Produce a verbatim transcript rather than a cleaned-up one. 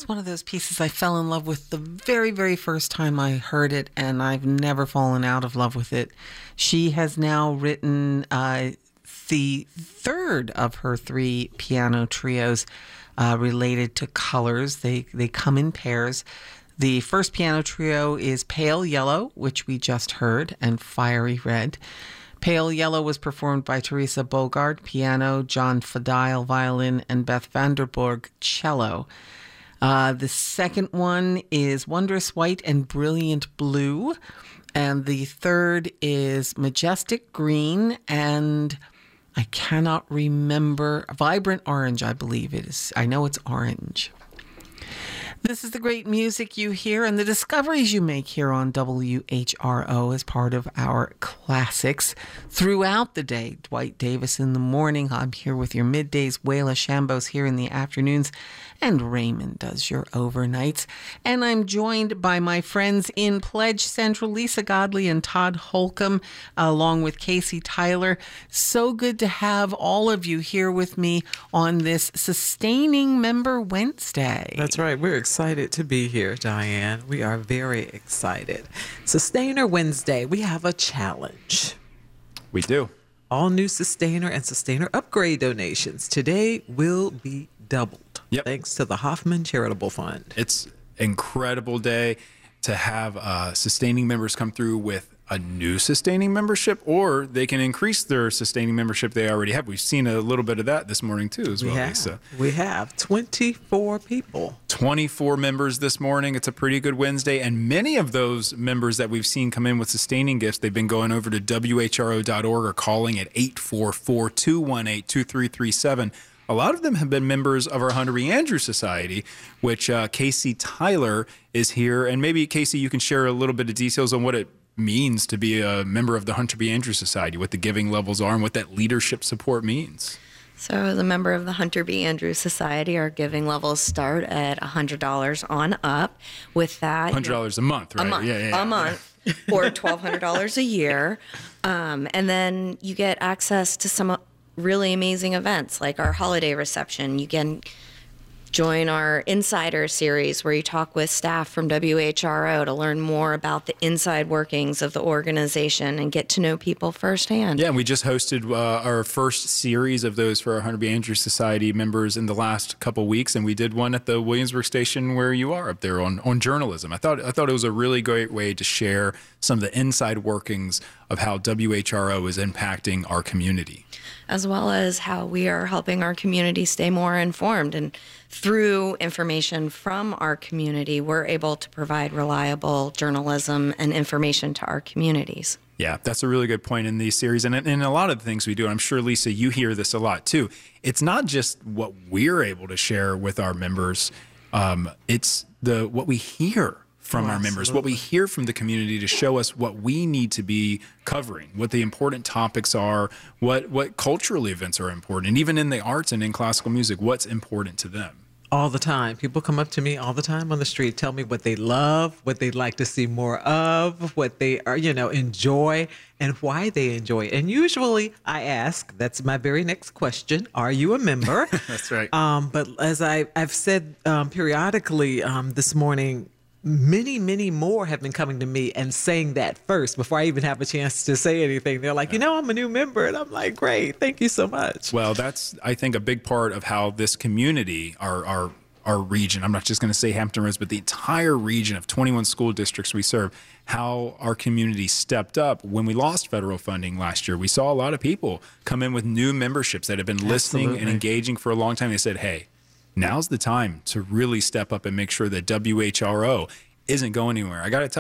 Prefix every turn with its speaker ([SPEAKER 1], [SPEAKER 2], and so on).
[SPEAKER 1] that's one of those pieces I fell in love with the very, very first time I heard it, and I've never fallen out of love with it. She has now written uh, the third of her three piano trios uh, related to colors. They, they come in pairs. The first piano trio is Pale Yellow, which we just heard, and Fiery Red. Pale Yellow was performed by Teresa Bogart, piano, John Fadile, violin, and Beth Vanderborg, cello. Uh, the second one is Wondrous White and Brilliant Blue. And the third is Majestic Green and I cannot remember, Vibrant Orange, I believe it is. I know it's orange. This is the great music you hear and the discoveries you make here on W H R O as part of our classics throughout the day. Dwight Davis in the morning. I'm here with your middays. Wayla Shambos here in the afternoons. And Raymond does your overnights. And I'm joined by my friends in Pledge Central, Lisa Godley and Todd Holcomb, along with Casey Tyler. So good to have all of you here with me on this Sustaining Member Wednesday.
[SPEAKER 2] That's right. We're excited to be here, Diane. We are very excited. Sustainer Wednesday, we have a challenge.
[SPEAKER 3] We do.
[SPEAKER 2] All new Sustainer and Sustainer upgrade donations today will be doubled.
[SPEAKER 3] Yep.
[SPEAKER 2] Thanks to the Hoffman Charitable Fund.
[SPEAKER 3] It's an incredible day to have uh, sustaining members come through with a new sustaining membership, or they can increase their sustaining membership they already have. We've seen a little bit of that this morning too as
[SPEAKER 2] we
[SPEAKER 3] well,
[SPEAKER 2] have.
[SPEAKER 3] Lisa.
[SPEAKER 2] We have twenty-four people.
[SPEAKER 3] twenty-four members this morning. It's a pretty good Wednesday, and many of those members that we've seen come in with sustaining gifts, they've been going over to W H R O dot org or calling at eight four four, two one eight, two three three seven. A lot of them have been members of our Hunter B. Andrews Society, which uh, Casey Tyler is here. And maybe, Casey, you can share a little bit of details on what it means to be a member of the Hunter B. Andrews Society, what the giving levels are, and what that leadership support means.
[SPEAKER 4] So as a member of the Hunter B. Andrews Society, our giving levels start at one hundred dollars on up. With that,
[SPEAKER 3] one hundred dollars a month, right?
[SPEAKER 4] A month,
[SPEAKER 3] yeah, yeah, yeah.
[SPEAKER 4] a month, or twelve hundred dollars a year. Um, and then you get access to some really amazing events like our holiday reception. You can join our Insider series where you talk with staff from W H R O to learn more about the inside workings of the organization and get to know people firsthand.
[SPEAKER 3] Yeah, and we just hosted uh, our first series of those for our Hunter B. Andrews Society members in the last couple weeks, and we did one at the Williamsburg station where you are up there on, on journalism. I thought I thought it was a really great way to share some of the inside workings of how W H R O is impacting our community,
[SPEAKER 4] as well as how we are helping our community stay more informed. And through information from our community, we're able to provide reliable journalism and information to our communities.
[SPEAKER 3] Yeah, that's a really good point in these series. And in a lot of the things we do, I'm sure, Lisa, you hear this a lot too. It's not just what we're able to share with our members. Um, it's the what we hear from
[SPEAKER 2] Oh,
[SPEAKER 3] our members,
[SPEAKER 2] absolutely.
[SPEAKER 3] what we hear from the community to show us what we need to be covering, what the important topics are, what, what cultural events are important, and even in the arts and in classical music, what's important to them.
[SPEAKER 2] All the time. People come up to me all the time on the street, tell me what they love, what they'd like to see more of, what they are, you know, enjoy, and why they enjoy it. And usually I ask, that's my very next question, are you a member?
[SPEAKER 3] That's right.
[SPEAKER 2] Um, but as I, I've said um, periodically um, this morning, many, many more have been coming to me and saying that first before I even have a chance to say anything. They're like, you know, I'm a new member. And I'm like, great. Thank you so much.
[SPEAKER 3] Well, that's, I think, a big part of how this community, our our, our region, I'm not just going to say Hampton Roads, but the entire region of twenty-one school districts we serve, how our community stepped up when we lost federal funding last year. We saw a lot of people come in with new memberships that have been listening
[SPEAKER 2] Absolutely.
[SPEAKER 3] and engaging for a long time. They said, hey, now's the time to really step up and make sure that W H R O isn't going anywhere. I got to tell